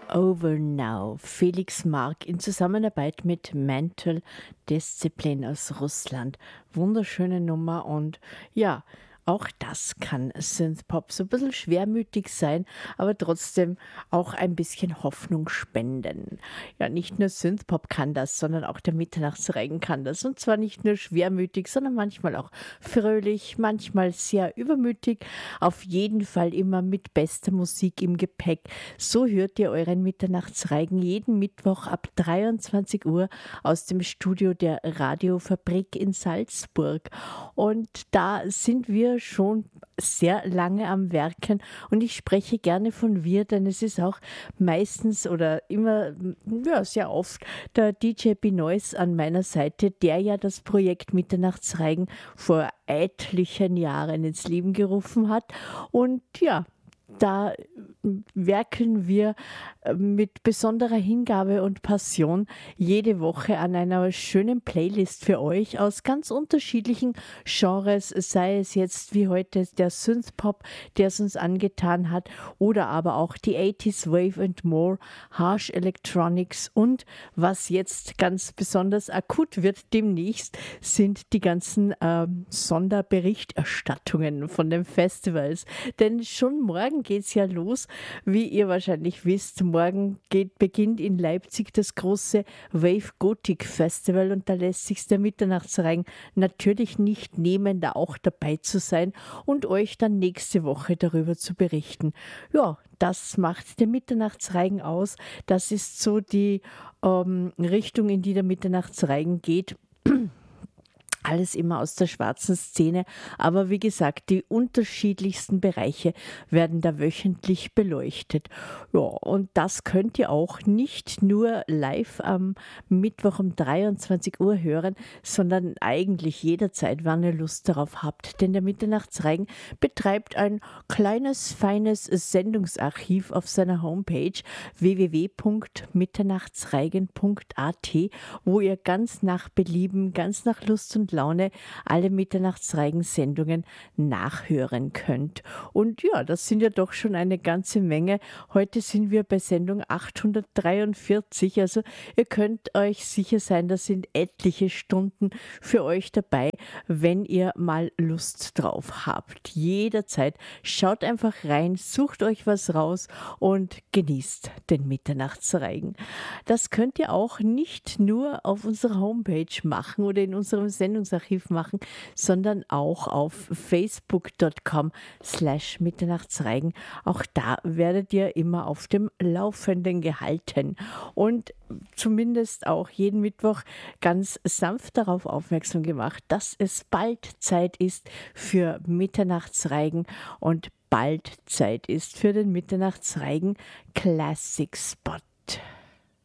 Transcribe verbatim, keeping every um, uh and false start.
Over Now, Felix Mark in Zusammenarbeit mit Mental Discipline aus Russland. Wunderschöne Nummer und ja, auch das kann Synthpop so ein bisschen schwermütig sein, aber trotzdem auch ein bisschen Hoffnung spenden. Ja, nicht nur Synthpop kann das, sondern auch der Mitternachtsregen kann das. Und zwar nicht nur schwermütig, sondern manchmal auch fröhlich, manchmal sehr übermütig. Auf jeden Fall immer mit bester Musik im Gepäck. So hört ihr euren Mitternachtsregen jeden Mittwoch ab dreiundzwanzig Uhr aus dem Studio der Radiofabrik in Salzburg. Und da sind wir schon sehr lange am Werken und ich spreche gerne von wir, denn es ist auch meistens oder immer, ja, sehr oft der D J Benoist an meiner Seite, der ja das Projekt Mitternachtsregen vor etlichen Jahren ins Leben gerufen hat und ja, da werkeln wir mit besonderer Hingabe und Passion jede Woche an einer schönen Playlist für euch aus ganz unterschiedlichen Genres, sei es jetzt wie heute der Synthpop, der es uns angetan hat, oder aber auch die achtziger Wave and More, Harsh Electronics und was jetzt ganz besonders akut wird demnächst, sind die ganzen ähm, Sonderberichterstattungen von den Festivals. Denn schon morgen geht's ja los. Wie ihr wahrscheinlich wisst, morgen geht, beginnt in Leipzig das große Wave Gothic Festival und da lässt sich der Mitternachtsregen natürlich nicht nehmen, da auch dabei zu sein und euch dann nächste Woche darüber zu berichten. Ja, das macht der Mitternachtsregen aus. Das ist so die ähm, Richtung, in die der Mitternachtsregen geht. Alles immer aus der schwarzen Szene, aber wie gesagt, die unterschiedlichsten Bereiche werden da wöchentlich beleuchtet. Ja, und das könnt ihr auch nicht nur live am Mittwoch um dreiundzwanzig Uhr hören, sondern eigentlich jederzeit, wann ihr Lust darauf habt. Denn der Mitternachtsregen betreibt ein kleines, feines Sendungsarchiv auf seiner Homepage w w w punkt mitternachtsregen punkt a t, wo ihr ganz nach Belieben, ganz nach Lust und Laune alle Mitternachtsregen-Sendungen nachhören könnt. Und ja, das sind ja doch schon eine ganze Menge. Heute sind wir bei Sendung achthundertdreiundvierzig, also ihr könnt euch sicher sein, da sind etliche Stunden für euch dabei, wenn ihr mal Lust drauf habt. Jederzeit schaut einfach rein, sucht euch was raus und genießt den Mitternachtsregen. Das könnt ihr auch nicht nur auf unserer Homepage machen oder in unserem Sendungsarchiv machen, sondern auch auf facebook punkt com slash mitternachtsregen. Auch da werdet ihr immer auf dem Laufenden gehalten und zumindest auch jeden Mittwoch ganz sanft darauf aufmerksam gemacht, dass es bald Zeit ist für Mitternachtsregen und bald Zeit ist für den Mitternachtsregen Classic Spot.